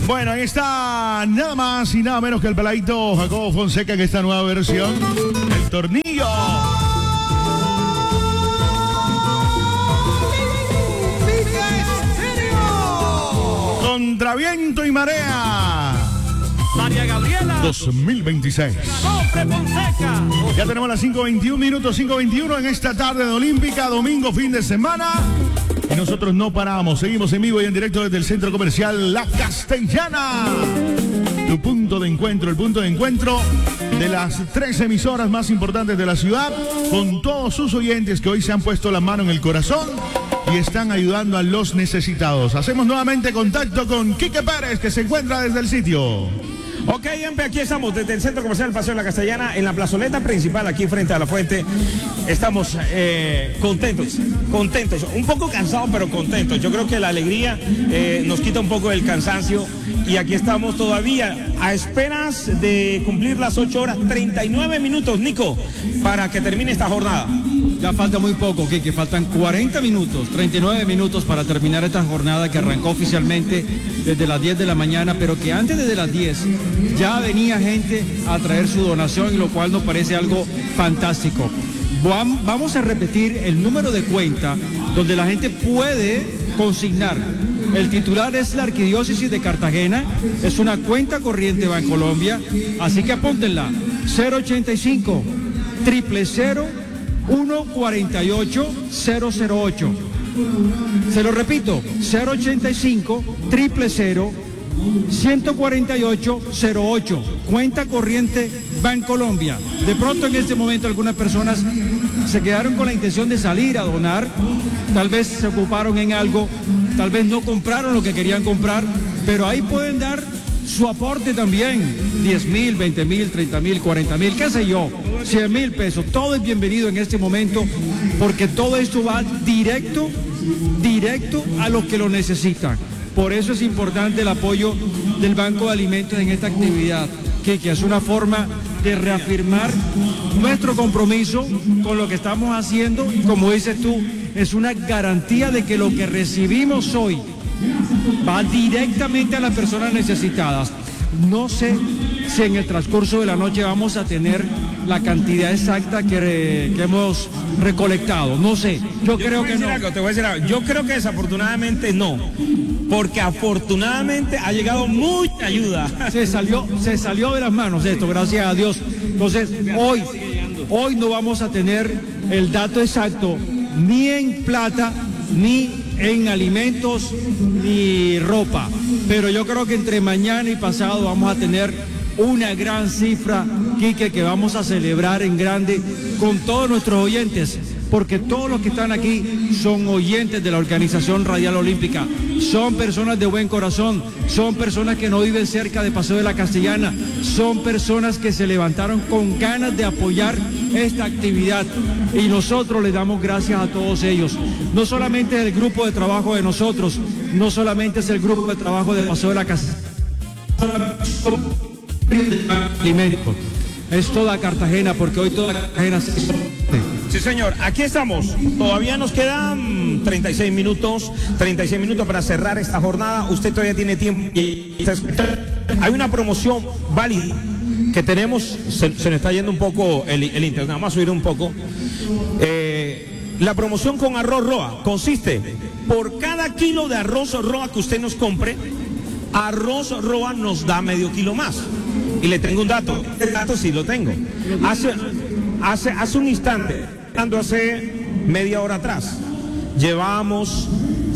Bueno, ahí está nada más y nada menos que el peladito Jacobo Fonseca en esta nueva versión, El Tornillo. Contra viento y marea. María Gabriela 2026. Ya tenemos las 5:21 minutos, 5:21 en esta tarde de Olímpica, domingo, fin de semana. Y nosotros no paramos, seguimos en vivo y en directo desde el centro comercial La Castellana. Tu punto de encuentro, el punto de encuentro de las 3 emisoras más importantes de la ciudad, con todos sus oyentes que hoy se han puesto la mano en el corazón y están ayudando a los necesitados. Hacemos nuevamente contacto con Quique Pérez, que se encuentra desde el sitio. Ok, Empe, aquí estamos desde el Centro Comercial Paseo de la Castellana, en la plazoleta principal, aquí frente a la fuente. Estamos contentos, un poco cansados, pero contentos. Yo creo que la alegría nos quita un poco el cansancio y aquí estamos todavía a esperas de cumplir las 8 horas, 39 minutos, Nico, para que termine esta jornada. Ya falta muy poco, que faltan 40 minutos, 39 minutos para terminar esta jornada que arrancó oficialmente desde las 10 de la mañana, pero que antes de las 10 ya venía gente a traer su donación, y lo cual nos parece algo fantástico. Vamos a repetir el número de cuenta donde la gente puede consignar. El titular es la Arquidiócesis de Cartagena, es una cuenta corriente Bancolombia, así que apúntenla, 085 000 148 008. Se lo repito, 085 000 148 08. Cuenta corriente Bancolombia. De pronto en este momento algunas personas se quedaron con la intención de salir a donar, tal vez se ocuparon en algo, tal vez no compraron lo que querían comprar, pero ahí pueden dar su aporte también, 10.000, 20.000, 30.000, 40.000, qué sé yo, 100.000 pesos. Todo es bienvenido en este momento porque todo esto va directo a los que lo necesitan. Por eso es importante el apoyo del Banco de Alimentos en esta actividad, que es una forma de reafirmar nuestro compromiso con lo que estamos haciendo y, como dices tú, es una garantía de que lo que recibimos hoy va directamente a las personas necesitadas. No sé si en el transcurso de la noche vamos a tener la cantidad exacta que hemos recolectado. No sé, yo creo que no. Te voy a decir algo. Yo creo que desafortunadamente no, porque afortunadamente ha llegado mucha ayuda. Se salió de las manos esto, gracias a Dios. Entonces, hoy no vamos a tener el dato exacto, ni en plata, ni en alimentos, ni ropa. Pero yo creo que entre mañana y pasado vamos a tener una gran cifra, Quique, que vamos a celebrar en grande con todos nuestros oyentes, porque todos los que están aquí son oyentes de la Organización Radial Olímpica, son personas de buen corazón, son personas que no viven cerca de Paseo de la Castellana, son personas que se levantaron con ganas de apoyar esta actividad, y nosotros les damos gracias a todos ellos. No solamente es el grupo de trabajo de nosotros, no solamente es el grupo de trabajo de Paseo de la Castellana, es toda Cartagena, porque hoy toda Cartagena se... Sí, señor, aquí estamos. Todavía nos quedan 36 minutos para cerrar esta jornada. Usted todavía tiene tiempo. Hay una promoción válida que tenemos. Se nos está yendo un poco el internet. Vamos a subir un poco. La promoción con arroz Roa consiste: por cada kilo de arroz Roa que usted nos compre, arroz Roa nos da medio kilo más. Y le tengo un dato. El dato sí lo tengo. Hace un instante, hace media hora atrás, llevábamos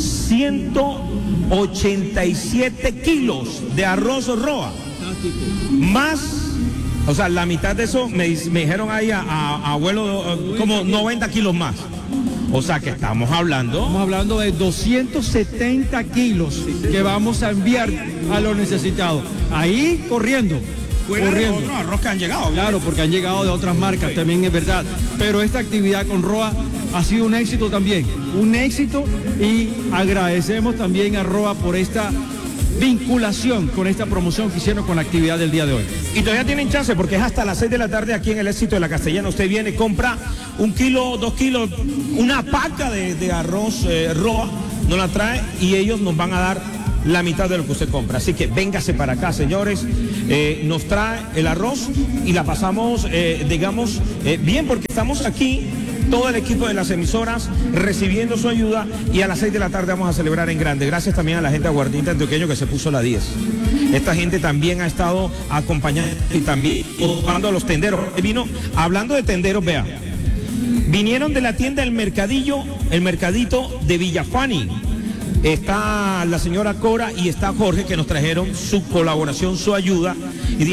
187 kilos de arroz Roa. Más, o sea, la mitad de eso me dijeron ahí a abuelo, como 90 kilos más. O sea que estamos hablando de 270 kilos que vamos a enviar a los necesitados. Ahí corriendo. De otros arroz que han llegado. Claro, porque han llegado de otras marcas, también es verdad. Pero esta actividad con Roa ha sido un éxito también. Un éxito, y agradecemos también a Roa por esta vinculación con esta promoción que hicieron con la actividad del día de hoy. Y todavía tienen chance porque es hasta las 6 de la tarde aquí en el Éxito de la Castellana. Usted viene, compra 1 kilo, 2 kilos, una paca de arroz Roa, nos la trae y ellos nos van a dar la mitad de lo que usted compra. Así que véngase para acá, señores. Nos trae el arroz y la pasamos, bien, porque estamos aquí, todo el equipo de las emisoras, recibiendo su ayuda, y a las 6 de la tarde vamos a celebrar en grande. Gracias también a la gente de Aguardiente Antioqueño que se puso la 10. Esta gente también ha estado acompañando y también ocupando a los tenderos. Vino, hablando de tenderos, vea, vinieron de la tienda El Mercadillo, el Mercadito de Villafani. Está la señora Cora y está Jorge, que nos trajeron su colaboración, su ayuda. Y